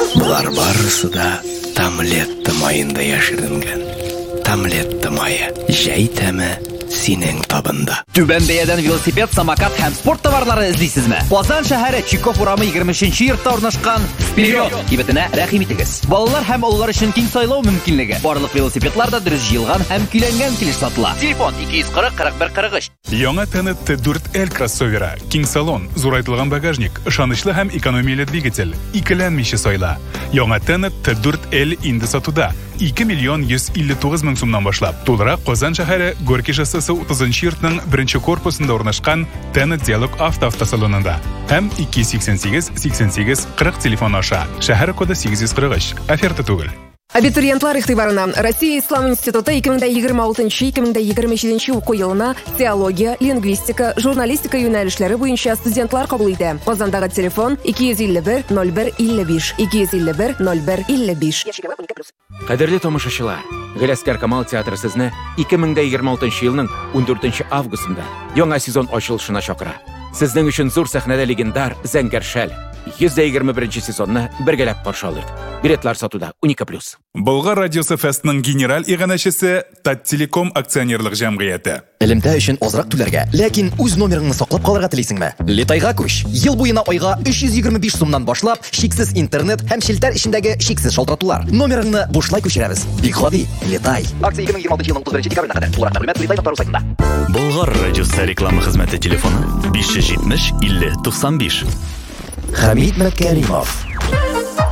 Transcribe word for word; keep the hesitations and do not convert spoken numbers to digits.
Булар барысы да Тамлетта майында яшеренгән. Тамлетта майы. Җәй тәме синең табында. Түбән бәядән велосипед, самокат һәм спорт товарлары эзлисезме? Казан шәһәре Чиков урамы егерме өченче йортта урнашкан Вперед! Кибетенә рәхим итегез. Балалар һәм олылар өчен киң сайлау мөмкинлеге. Барлык велосипедлар да дөрес җыелган һәм көйләнгән килеш сатыла. Телефон ике йөз кырык кырык бер кырык өч. Яңа Т дүрт Л кроссовері, киң салон, зурайтылган багажник, ышанычлы һәм экономияле двигатель, икеләнмичә сайла. Яңа Т дүрт Л инде сатуда. ике миллион йөз илле тугыз мең сумнан башлап. Тулырак Казан шәһәре Горький шоссесы утызынчы йортның беренче корпусында урнашкан Т Диалог автоавтосалонында. Һәм ике сиксән сигез сиксән сигез кырык телефон аша. Шәһәр коды сигез йөз кырык өч. Оферта түгел. Абитуриентлар игътибарына. Россия Ислам институты ике мең егерме алтынчы - ике мең егерме җиденче уку елына теология, лингвистика, журналистика юнәлешләре буенча студентлар кабул итә. Казандагы телефон ике йөз илле бер ноль бер илле биш, ике йөз илле бер ноль бер илле биш. Кадерле тамашачылар, Галәскәр Камал театры сезне ике мең егерме алтынчы елның ундүртенче августында яңа сезон ачылышына чакыра. Сезнең өчен зур сәхнәдә легендар Зәңгәр шәл йөз егерме беренче сезонны бергәләп каршы алыйк. Билетлар сатуда унике плюс. Болгар радиосы фестның генераль иганәчесе Таттелеком акционерлык җәмгыяте. Элемтә өчен азрак түләргә, ләкин үз номерыңны саклап калырга телисеңме? Летайга күч. Ел буена айга өч йөз егерме биш сумнан башлап, шиксез интернет һәм шелтәр эчендәге шиксез шалтыратулар. Номерыңны бушлай күчерәбез. Бик гади, Летай. Акция ике мең егерме алтынчы елның утыз беренче декабрена кадәр. Тулырак мәгълүмат Летай тапкыр сайтында. Болгар радиосы реклама хезмәте телефоны биш йөз җитмеш илле туксан биш. Хамид Мәкәримов.